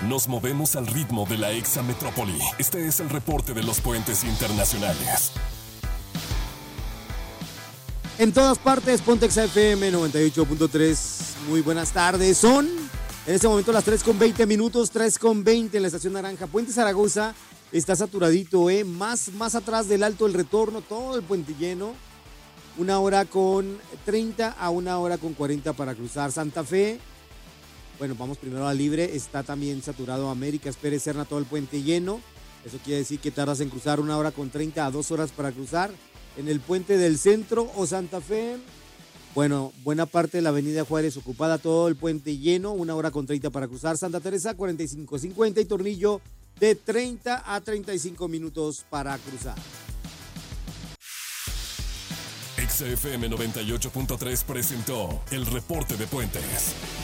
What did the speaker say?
Nos movemos al ritmo de la exametrópoli. Este es el reporte de los puentes internacionales. En todas partes, Pontex FM 98.3. Muy buenas tardes. Son en este momento las 3:20 minutos, 3:20 en la estación Naranja. Puente Zaragoza está saturadito, más atrás del Alto del Retorno, todo el puente lleno. 1:30 a 1:40 para cruzar. Santa Fe, bueno, vamos primero a Libre, está también saturado. América, Pérez Serna, todo el puente lleno. Eso quiere decir que tardas en cruzar 1:30 a 2 horas para cruzar. En el puente del Centro o Santa Fe, bueno, buena parte de la avenida Juárez ocupada, todo el puente lleno, 1:30 para cruzar. Santa Teresa, 45:50 y Tornillo de 30 a 35 minutos para cruzar. XFM 98.3 presentó el reporte de puentes.